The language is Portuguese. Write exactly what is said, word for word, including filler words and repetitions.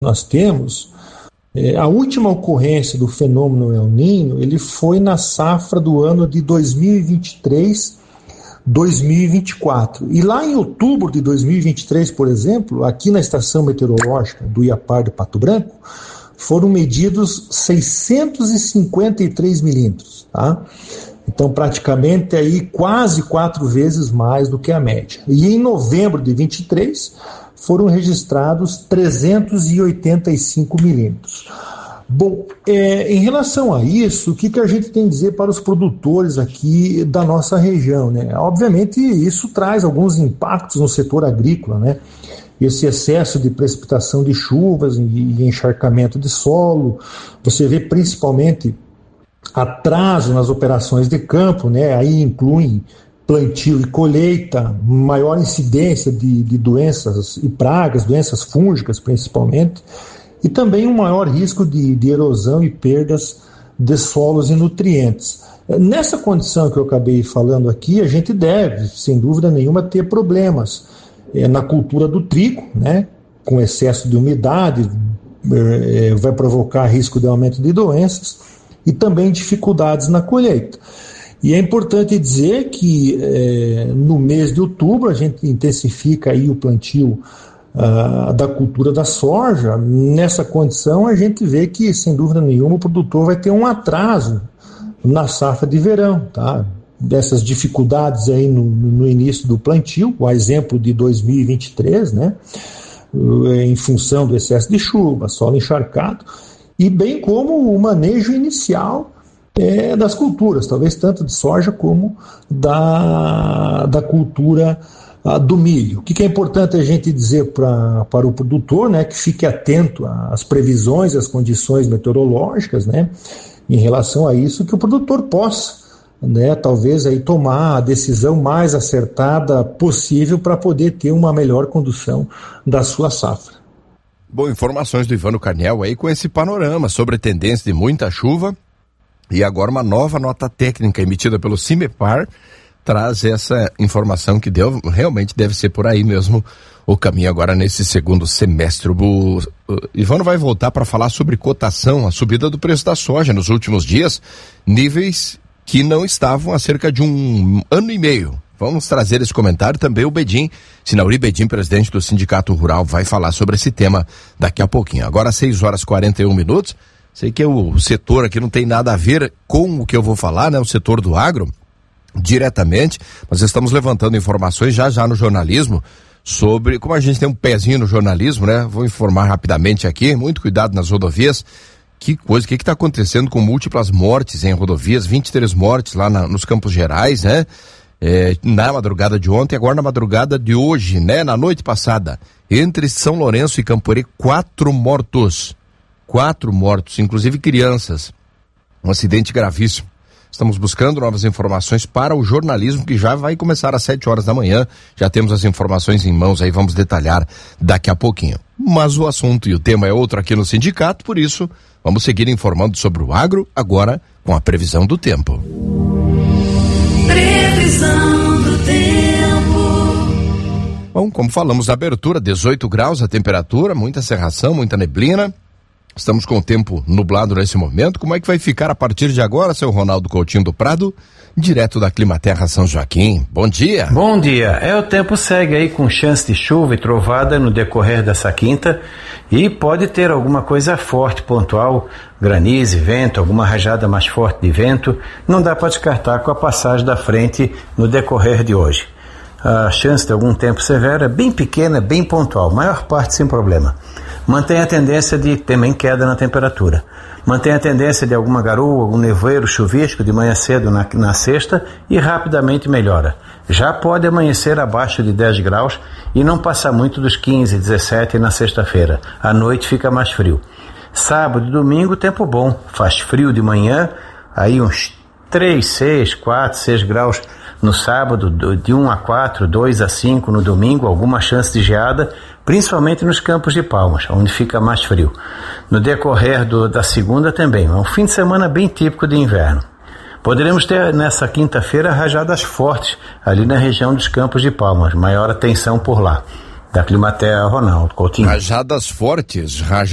nós temos, é, a última ocorrência do fenômeno El Niño, ele foi na safra do ano de dois mil e vinte e três, dois mil e vinte e quatro. E lá em outubro de dois mil e vinte e três, por exemplo, aqui na estação meteorológica do Iapar de Pato Branco, foram medidos seiscentos e cinquenta e três milímetros, tá? Então, praticamente aí quase quatro vezes mais do que a média. E em novembro de vinte e três, foram registrados trezentos e oitenta e cinco milímetros. Bom, é, em relação a isso, o que, que a gente tem a dizer para os produtores aqui da nossa região, né? Obviamente, isso traz alguns impactos no setor agrícola, né? Esse excesso de precipitação de chuvas e encharcamento de solo, você vê principalmente atraso nas operações de campo, né? Aí incluem plantio e colheita, maior incidência de, de doenças e pragas, doenças fúngicas principalmente, e também um maior risco de, de erosão e perdas de solos e nutrientes. Nessa condição que eu acabei falando aqui, a gente deve, sem dúvida nenhuma, ter problemas é, na cultura do trigo, né? Com excesso de umidade, é, vai provocar risco de aumento de doenças e também dificuldades na colheita. E é importante dizer que é, no mês de outubro a gente intensifica aí o plantio uh, da cultura da soja. Nessa condição a gente vê que, sem dúvida nenhuma, o produtor vai ter um atraso na safra de verão, tá? Dessas dificuldades aí no, no início do plantio, o exemplo de dois mil e vinte e três, né? Em função do excesso de chuva, solo encharcado, e bem como o manejo inicial É, das culturas, talvez tanto de soja como da, da cultura a, do milho. O que, que é importante a gente dizer pra, para o produtor, né, que fique atento às previsões, às condições meteorológicas, né, em relação a isso, que o produtor possa, né, talvez aí tomar a decisão mais acertada possível para poder ter uma melhor condução da sua safra. Bom, informações do Ivano Carniel aí com esse panorama sobre a tendência de muita chuva. E agora uma nova nota técnica emitida pelo CIMEPAR traz essa informação que deu, realmente deve ser por aí mesmo o caminho agora nesse segundo semestre. O, o Ivano vai voltar para falar sobre cotação, a subida do preço da soja nos últimos dias, níveis que não estavam há cerca de um ano e meio. Vamos trazer esse comentário também. O Bedim, Sinauri Bedim, presidente do Sindicato Rural, vai falar sobre esse tema daqui a pouquinho. Agora seis horas e quarenta e um minutos. Sei que o setor aqui não tem nada a ver com o que eu vou falar, né? O setor do agro, diretamente, mas estamos levantando informações já já no jornalismo sobre, como a gente tem um pezinho no jornalismo, né? Vou informar rapidamente aqui, muito cuidado nas rodovias. Que coisa, o que que tá acontecendo com múltiplas mortes em rodovias, vinte e três mortes lá na, nos Campos Gerais, né? É, na madrugada de ontem, agora na madrugada de hoje, né? Na noite passada, entre São Lourenço e Camporê, quatro mortos. Quatro mortos, inclusive crianças. Um acidente gravíssimo. Estamos buscando novas informações para o jornalismo, que já vai começar às sete horas da manhã. Já temos as informações em mãos aí, vamos detalhar daqui a pouquinho. Mas o assunto e o tema é outro aqui no sindicato, por isso vamos seguir informando sobre o agro, agora com a previsão do tempo. Previsão do tempo. Bom, como falamos na abertura, dezoito graus a temperatura, muita cerração, muita neblina. Estamos com o tempo nublado nesse momento. Como é que vai ficar a partir de agora, seu Ronaldo Coutinho do Prado, direto da Climaterra São Joaquim? Bom dia. Bom dia. É, o tempo segue aí com chance de chuva e trovada no decorrer dessa quinta e pode ter alguma coisa forte, pontual, granizo, vento, alguma rajada mais forte de vento. Não dá para descartar com a passagem da frente no decorrer de hoje. A chance de algum tempo severo é bem pequena, bem pontual, maior parte sem problema. Mantém a tendência de também queda na temperatura. Mantém a tendência de alguma garoa, algum nevoeiro, chuvisco de manhã cedo na, na sexta e rapidamente melhora. Já pode amanhecer abaixo de dez graus e não passar muito dos quinze, dezessete na sexta-feira. À noite fica mais frio. Sábado e domingo, tempo bom. Faz frio de manhã, aí uns três, seis, quatro, seis graus no sábado, de um a quatro, dois a cinco no domingo, alguma chance de geada, principalmente nos Campos de Palmas, onde fica mais frio. No decorrer do, da segunda também, é um fim de semana bem típico de inverno. Poderemos ter nessa quinta-feira rajadas fortes ali na região dos Campos de Palmas, maior atenção por lá. Da Climaterra, Ronaldo Coutinho. Rajadas fortes, rajadas